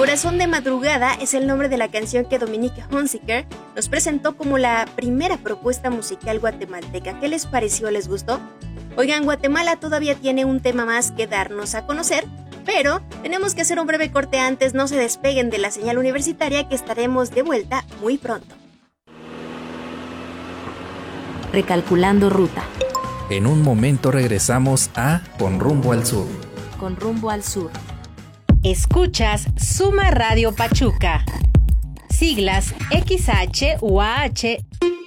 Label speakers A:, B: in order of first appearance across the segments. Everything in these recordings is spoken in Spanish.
A: Corazón de madrugada es el nombre de la canción que Dominique Hunziker nos presentó como la primera propuesta musical guatemalteca. ¿Qué les pareció? ¿Les gustó? Oigan, Guatemala todavía tiene un tema más que darnos a conocer, pero tenemos que hacer un breve corte antes. No se despeguen de la señal universitaria, que estaremos de vuelta muy pronto.
B: Recalculando ruta.
C: En un momento regresamos a Con Rumbo al Sur.
B: Con Rumbo al Sur.
D: Escuchas Suma Radio Pachuca. Siglas XHUAH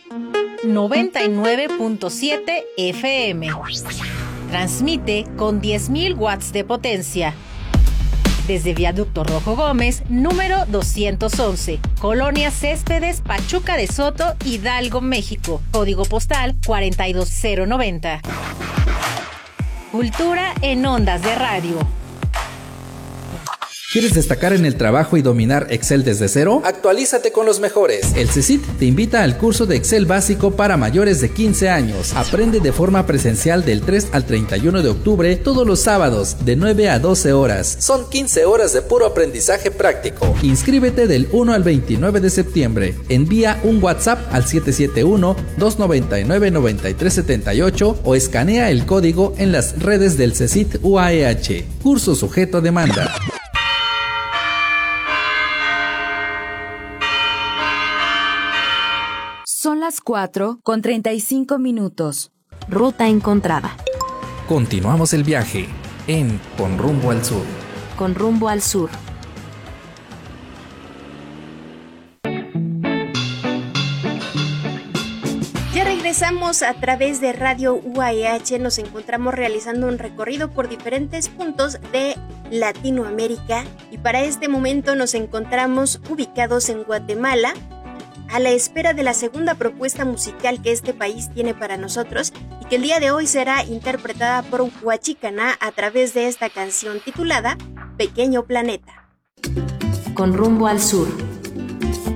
D: 99.7 FM. Transmite con 10.000 watts de potencia. Desde Viaducto Rojo Gómez, número 211, Colonia Céspedes, Pachuca de Soto, Hidalgo, México. Código postal 42090. Cultura en ondas de radio.
C: ¿Quieres destacar en el trabajo y dominar Excel desde cero? Actualízate con los mejores. El CECIT te invita al curso de Excel básico para mayores de 15 años. Aprende de forma presencial del 3 al 31 de octubre todos los sábados de 9 a 12 horas. Son 15 horas de puro aprendizaje práctico. Inscríbete del 1 al 29 de septiembre. Envía un WhatsApp al 771-299-9378 o escanea el código en las redes del CECIT UAEH. Curso sujeto a demanda.
B: Son las 4:35. Ruta encontrada.
C: Continuamos el viaje en Con Rumbo al Sur.
B: Con Rumbo al Sur.
A: Ya regresamos a través de Radio UAEH. Nos encontramos realizando un recorrido por diferentes puntos de Latinoamérica y para este momento nos encontramos ubicados en Guatemala, a la espera de la segunda propuesta musical que este país tiene para nosotros y que el día de hoy será interpretada por Huachicaná a través de esta canción titulada Pequeño Planeta.
B: Con Rumbo al Sur.